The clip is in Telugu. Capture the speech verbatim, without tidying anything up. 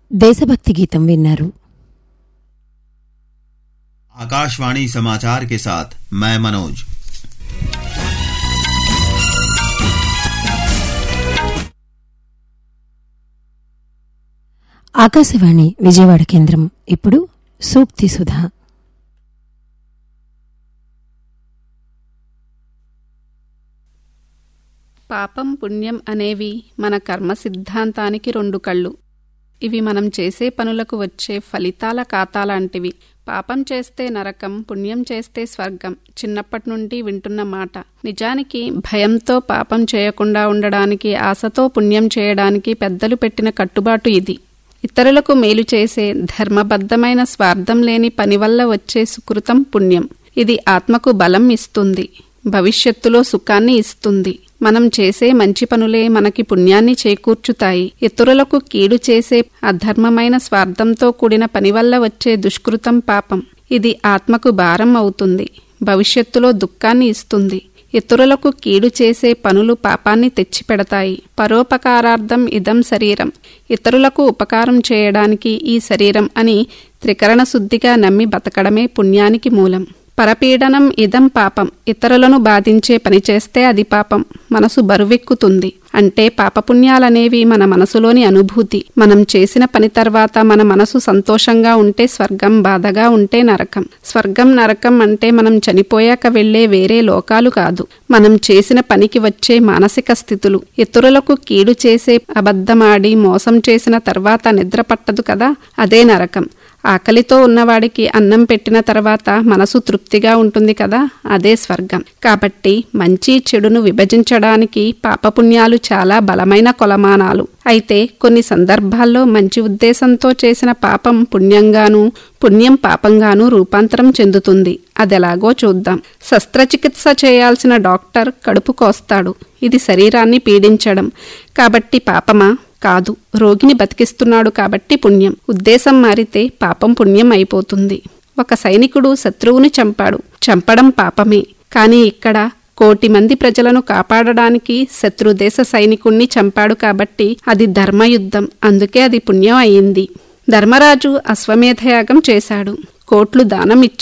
देशभक्ति गीतम विन्नारू। आकाशवाणी समाचार के साथ मैं मनोज। ఆకాశవాణి విజయవాడ కేంద్రం ఇప్పుడు సూక్తి సుధా. పాపం పుణ్యం అనేవి మన కర్మ సిద్ధాంతానికి రెండు కళ్ళు. ఇవి మనం చేసే పనులకు వచ్చే ఫలితాల ఖాతాలాంటివి. పాపం చేస్తే నరకం, పుణ్యం చేస్తే స్వర్గం చిన్నప్పటి నుండి వింటున్న మాట. నిజానికి భయంతో పాపం చేయకుండా ఉండడానికి, ఆశతో పుణ్యం చేయడానికి పెద్దలు పెట్టిన కట్టుబాటు ఇది. ఇతరులకు మేలు చేసే ధర్మబద్ధమైన స్వార్థం లేని పని వల్ల వచ్చే సుకృతం పుణ్యం. ఇది ఆత్మకు బలం ఇస్తుంది, భవిష్యత్తులో సుఖాన్ని ఇస్తుంది. మనం చేసే మంచి పనులే మనకి పుణ్యాన్ని చేకూర్చుతాయి. ఇతరులకు కీడు చేసే అధర్మమైన స్వార్థంతో కూడిన పని వల్ల వచ్చే దుష్కృతం పాపం. ఇది ఆత్మకు భారం అవుతుంది, భవిష్యత్తులో దుఃఖాన్ని ఇస్తుంది. ఇతరులకు కీడు చేసే పనులు పాపాన్ని తెచ్చిపెడతాయి. పరోపకారార్థం ఇదం శరీరం. ఇతరులకు ఉపకారం చేయడానికి ఈ శరీరం అని త్రికరణ శుద్ధిగా నమ్మి బతకడమే పుణ్యానికి మూలం. పరపీడనం ఇదం పాపం. ఇతరులను బాధించే పని చేస్తే అది పాపం, మనసు బరువెక్కుతుంది. అంటే పాపపుణ్యాలనేవి మన మనసులోని అనుభూతి. మనం చేసిన పని తర్వాత మన మనసు సంతోషంగా ఉంటే స్వర్గం, బాధగా ఉంటే నరకం. స్వర్గం నరకం అంటే మనం చనిపోయాక వెళ్లే వేరే లోకాలు కాదు, మనం చేసిన పనికి వచ్చే మానసిక స్థితులు. ఇతరులకు కీడు చేసే, అబద్ధమాడి మోసం చేసిన తర్వాత నిద్ర పట్టదు కదా, అదే నరకం. ఆకలితో ఉన్నవాడికి అన్నం పెట్టిన తర్వాత మనసు తృప్తిగా ఉంటుంది కదా, అదే స్వర్గం. కాబట్టి మంచి చెడును విభజించడానికి పాపపుణ్యాలు చాలా బలమైన కొలమానాలు. అయితే కొన్ని సందర్భాల్లో మంచి ఉద్దేశంతో చేసిన పాపం పుణ్యంగానూ, పుణ్యం పాపంగానూ రూపాంతరం చెందుతుంది. అదెలాగో చూద్దాం. శస్త్రచికిత్స చేయాల్సిన డాక్టర్ కడుపు కోస్తాడు. ఇది శరీరాన్ని పీడించడం కాబట్టి పాపమా? కాదు, రోగిని బతికిస్తున్నాడు కాబట్టి పుణ్యం. ఉద్దేశం మారితే పాపం పుణ్యం అయిపోతుంది. ఒక సైనికుడు శత్రువుని చంపాడు, చంపడం పాపమే. కానీ ఇక్కడ కోటి మంది ప్రజలను కాపాడడానికి శత్రుదేశ సైనికుణ్ణి చంపాడు కాబట్టి అది ధర్మయుద్ధం, అందుకే అది పుణ్యం అయింది. ధర్మరాజు అశ్వమేధయాగం చేశాడు, కోట్లు దానం ఇచ్చాడు.